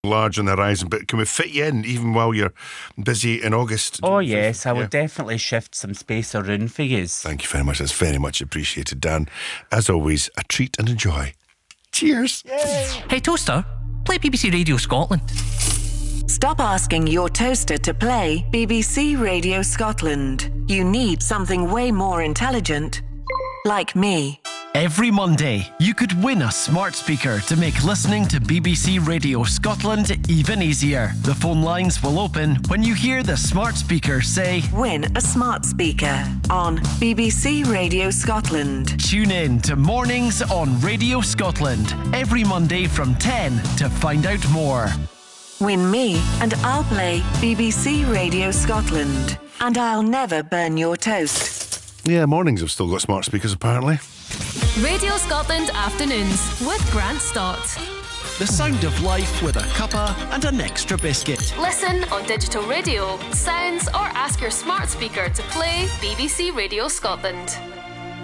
large on the horizon, but can we fit you in even while you're busy in August? Oh yes, I will definitely shift some space around for you. Thank you very much. That's very much appreciated, Dan. As always, a treat and a joy. Cheers. Yay. Hey Toaster, play BBC Radio Scotland. Stop asking your toaster to play BBC Radio Scotland. You need something way more intelligent, like me. Every Monday, you could win a smart speaker to make listening to BBC Radio Scotland even easier. The phone lines will open when you hear the smart speaker say, "Win a smart speaker" on BBC Radio Scotland. Tune in to Mornings on Radio Scotland every Monday from 10 to find out more. Win me and I'll play BBC Radio Scotland. And I'll never burn your toast. Yeah, mornings have still got smart speakers apparently. Radio Scotland Afternoons with Grant Stott. The sound of life with a cuppa and an extra biscuit. Listen on digital radio, sounds, or ask your smart speaker to play BBC Radio Scotland.